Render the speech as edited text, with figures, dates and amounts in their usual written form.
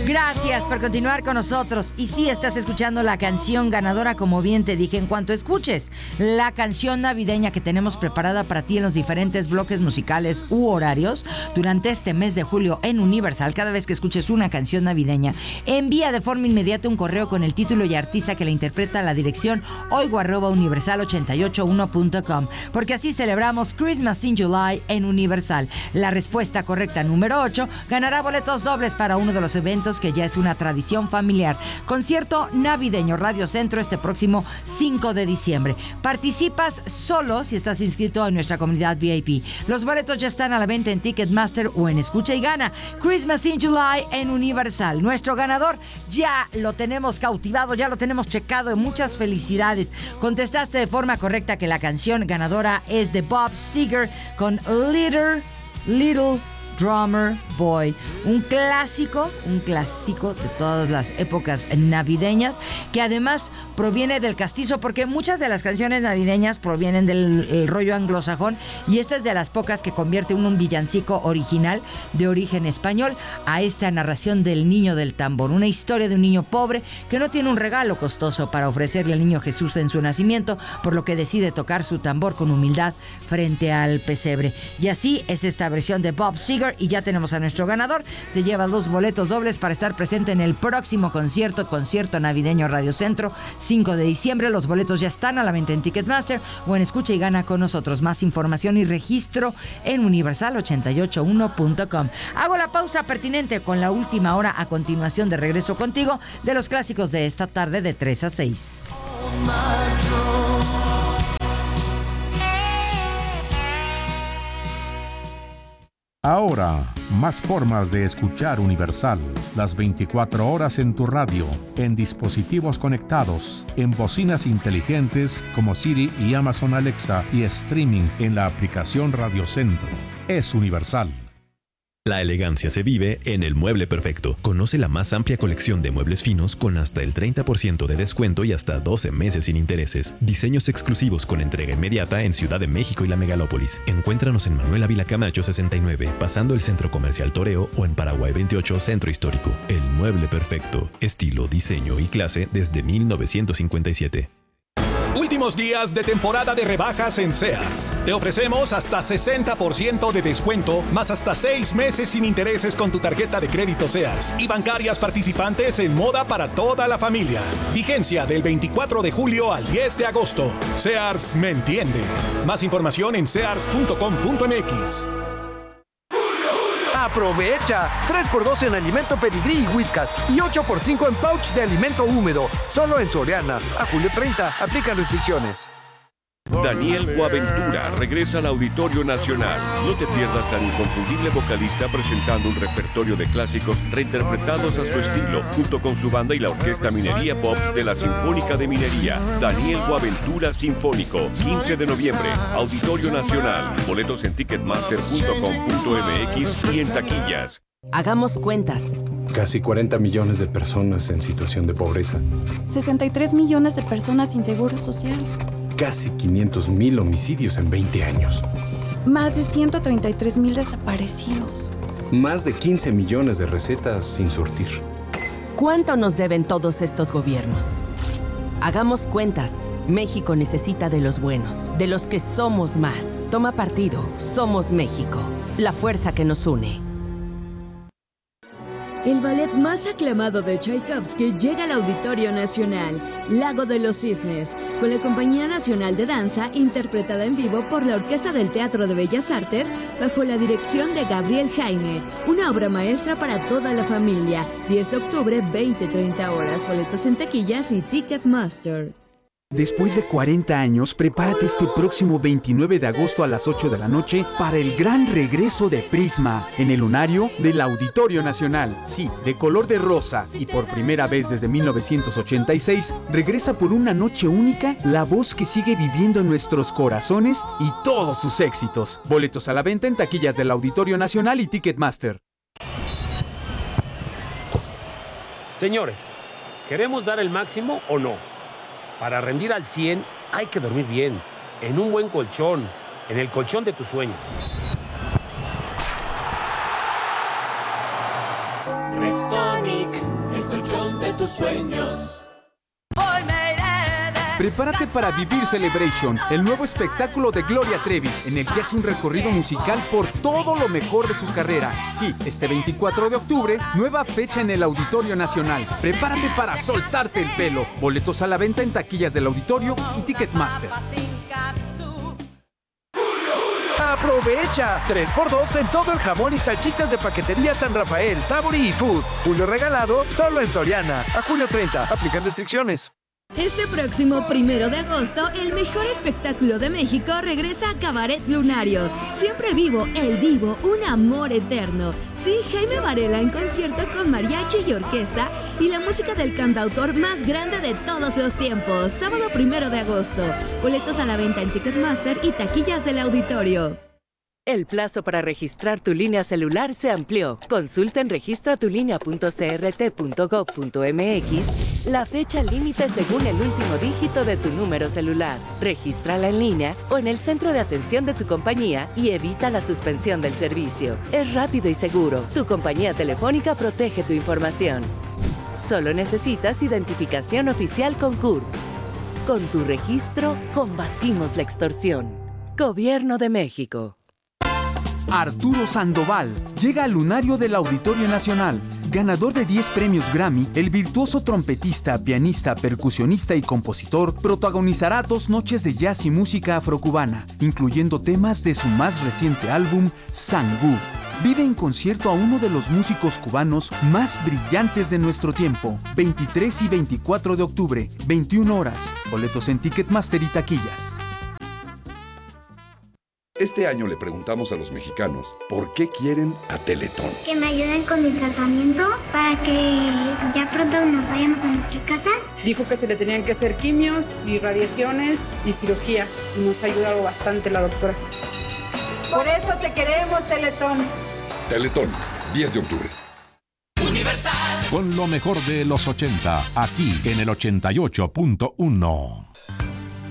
Gracias por continuar con nosotros. Y sí, estás escuchando la canción ganadora, como bien te dije. En cuanto escuches la canción navideña que tenemos preparada para ti en los diferentes bloques musicales u horarios durante este mes de julio en Universal, cada vez que escuches una canción navideña, envía de forma inmediata un correo con el título y artista que la interpreta a la dirección oigo@universal881.com, porque así celebramos Christmas in July en Universal. La respuesta correcta número 8 ganará boletos dobles para uno de los eventos que ya es una tradición familiar. Concierto navideño Radio Centro este próximo 5 de diciembre. Participas solo si estás inscrito en nuestra comunidad VIP. Los boletos ya están a la venta en Ticketmaster o en Escucha y Gana. Christmas in July en Universal. Nuestro ganador ya lo tenemos cautivado, ya lo tenemos checado. Muchas felicidades. Contestaste de forma correcta que la canción ganadora es de Bob Seger con Little Drummer Boy, un clásico de todas las épocas navideñas, que además proviene del castizo, porque muchas de las canciones navideñas provienen del rollo anglosajón, y esta es de las pocas que convierte un villancico original de origen español a esta narración del niño del tambor, una historia de un niño pobre que no tiene un regalo costoso para ofrecerle al niño Jesús en su nacimiento, por lo que decide tocar su tambor con humildad frente al pesebre. Y así es esta versión de Bob Seger. Y ya tenemos a nuestro ganador. Te lleva 2 boletos dobles para estar presente en el próximo concierto navideño Radio Centro, 5 de diciembre. Los boletos ya están a la venta en Ticketmaster o en Escucha y Gana con nosotros. Más información y registro en universal881.com. Hago la pausa pertinente con la última hora. A continuación, de regreso contigo de los clásicos de esta tarde de 3 a 6. Ahora, más formas de escuchar Universal. Las 24 horas en tu radio, en dispositivos conectados, en bocinas inteligentes como Siri y Amazon Alexa, y streaming en la aplicación Radio Centro. Es Universal. La elegancia se vive en El Mueble Perfecto. Conoce la más amplia colección de muebles finos con hasta el 30% de descuento y hasta 12 meses sin intereses. Diseños exclusivos con entrega inmediata en Ciudad de México y la Megalópolis. Encuéntranos en Manuel Ávila Camacho 69, pasando el Centro Comercial Toreo, o en Paraguay 28, Centro Histórico. El Mueble Perfecto. Estilo, diseño y clase desde 1957. Últimos días de temporada de rebajas en Sears. Te ofrecemos hasta 60% de descuento, más hasta 6 meses sin intereses con tu tarjeta de crédito Sears y bancarias participantes en moda para toda la familia. Vigencia del 24 de julio al 10 de agosto. Sears me entiende. Más información en sears.com.mx. ¡Aprovecha! 3x2 en alimento Pedigrí y Whiskas y 8x5 en pouch de alimento húmedo. Solo en Soriana. A julio 30. Aplican restricciones. Daniel Boaventura regresa al Auditorio Nacional. No te pierdas al inconfundible vocalista presentando un repertorio de clásicos reinterpretados a su estilo, junto con su banda y la Orquesta Minería Pops de la Sinfónica de Minería. Daniel Boaventura Sinfónico, 15 de noviembre, Auditorio Nacional. Boletos en ticketmaster.com.mx y en taquillas. Hagamos cuentas. Casi 40 millones de personas en situación de pobreza. 63 millones de personas sin seguro social. Casi 500,000 homicidios en 20 años. Más de 133,000 desaparecidos. Más de 15 millones de recetas sin surtir. ¿Cuánto nos deben todos estos gobiernos? Hagamos cuentas. México necesita de los buenos, de los que somos más. Toma partido. Somos México. La fuerza que nos une. El ballet más aclamado de Tchaikovsky llega al Auditorio Nacional, Lago de los Cisnes, con la Compañía Nacional de Danza, interpretada en vivo por la Orquesta del Teatro de Bellas Artes, bajo la dirección de Gabriel Jaime. Una obra maestra para toda la familia. 10 de octubre, 20-30 horas. Boletos en taquillas y Ticketmaster. Después de 40 años, prepárate este próximo 29 de agosto a las 8 de la noche para el gran regreso de Prisma en el lunario del Auditorio Nacional. Sí, de color de rosa, y por primera vez desde 1986, regresa por una noche única la voz que sigue viviendo en nuestros corazones y todos sus éxitos. Boletos a la venta en taquillas del Auditorio Nacional y Ticketmaster. Señores, ¿queremos dar el máximo o no? Para rendir al 100 hay que dormir bien, en un buen colchón, en el colchón de tus sueños. Restonic, el colchón de tus sueños. Prepárate para vivir Celebration, el nuevo espectáculo de Gloria Trevi, en el que hace un recorrido musical por todo lo mejor de su carrera. Sí, este 24 de octubre, nueva fecha en el Auditorio Nacional. Prepárate para soltarte el pelo. Boletos a la venta en taquillas del Auditorio y Ticketmaster. ¡Aprovecha! 3x2 en todo el jamón y salchichas de paquetería San Rafael, Savory y Food. Julio regalado solo en Soriana. A julio 30. Aplican restricciones. Este próximo 1 de agosto, el mejor espectáculo de México regresa a Cabaret Lunario. Siempre vivo, el divo, un amor eterno. Sí, Jaime Varela en concierto con mariachi y orquesta y la música del cantautor más grande de todos los tiempos. Sábado 1 de agosto. Boletos a la venta en Ticketmaster y taquillas del Auditorio. El plazo para registrar tu línea celular se amplió. Consulta en registratulinea.crt.gov.mx la fecha límite según el último dígito de tu número celular. Regístrala en línea o en el centro de atención de tu compañía y evita la suspensión del servicio. Es rápido y seguro. Tu compañía telefónica protege tu información. Solo necesitas identificación oficial con CURP. Con tu registro, combatimos la extorsión. Gobierno de México. Arturo Sandoval llega al lunario del Auditorio Nacional. Ganador de 10 premios Grammy, el virtuoso trompetista, pianista, percusionista y compositor protagonizará 2 noches de jazz y música afrocubana, incluyendo temas de su más reciente álbum, Sangú. Vive en concierto a uno de los músicos cubanos más brillantes de nuestro tiempo. 23 y 24 de octubre, 21 horas. Boletos en Ticketmaster y taquillas. Este año le preguntamos a los mexicanos por qué quieren a Teletón. Que me ayuden con mi tratamiento para que ya pronto nos vayamos a nuestra casa. Dijo que se le tenían que hacer quimios y radiaciones y cirugía. Y nos ha ayudado bastante la doctora. Por eso te queremos, Teletón. Teletón, 10 de octubre. Con lo mejor de los 80, aquí en el 88.1.